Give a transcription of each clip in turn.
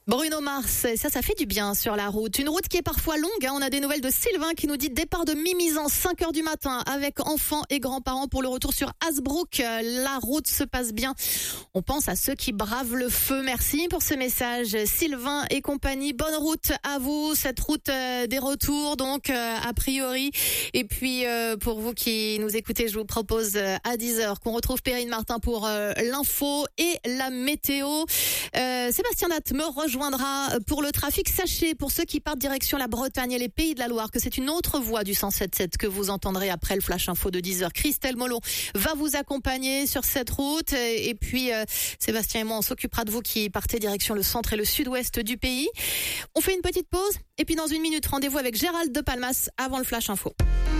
Bruno Mars, ça fait du bien sur la route. Une route qui est parfois longue. On a des nouvelles de Sylvain qui nous dit départ de Mimizan, 5h du matin, avec enfants et grands-parents pour le retour sur Hasbrook. La route se passe bien. On pense à ceux qui bravent le feu. Merci pour ce message, Sylvain et compagnie. Bonne route à vous, cette route des retours, donc a priori. Et puis pour vous qui nous écoutez, je vous propose à 10h qu'on retrouve Perrine Martin pour l'info et la météo. Sébastien Natt me rejoindra pour le trafic. Sachez, pour ceux qui partent direction la Bretagne et les Pays de la Loire, que c'est une autre voie du 107.7 que vous entendrez après le flash info de 10h. Christelle Molon va vous accompagner sur cette route. Et puis, Sébastien et moi, on s'occupera de vous qui partez direction le centre et le sud-ouest du pays. On fait une petite pause. Et puis, dans une minute, rendez-vous avec Gérald de Palmas avant le flash info.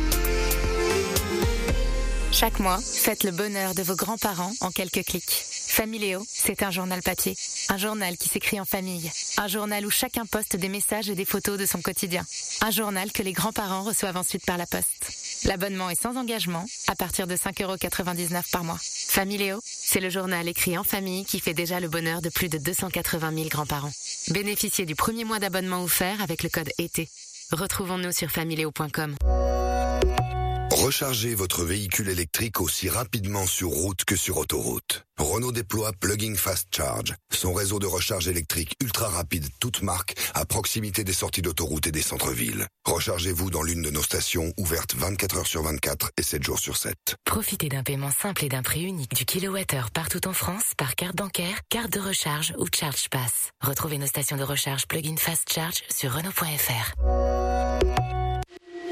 Chaque mois, faites le bonheur de vos grands-parents en quelques clics. Familéo, c'est un journal papier. Un journal qui s'écrit en famille. Un journal où chacun poste des messages et des photos de son quotidien. Un journal que les grands-parents reçoivent ensuite par la poste. L'abonnement est sans engagement, à partir de 5,99€ par mois. Familéo, c'est le journal écrit en famille qui fait déjà le bonheur de plus de 280 000 grands-parents. Bénéficiez du premier mois d'abonnement offert avec le code ET. Retrouvons-nous sur familéo.com. Rechargez votre véhicule électrique aussi rapidement sur route que sur autoroute. Renault déploie Plug-in Fast Charge, son réseau de recharge électrique ultra rapide toute marque à proximité des sorties d'autoroute et des centres-villes. Rechargez-vous dans l'une de nos stations ouvertes 24h/24 et 7 jours sur 7. Profitez d'un paiement simple et d'un prix unique du kilowattheure partout en France par carte bancaire, carte de recharge ou Charge Pass. Retrouvez nos stations de recharge Plug-in Fast Charge sur Renault.fr.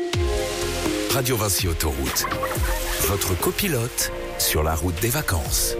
Radio Vinci Autoroute, votre copilote sur la route des vacances.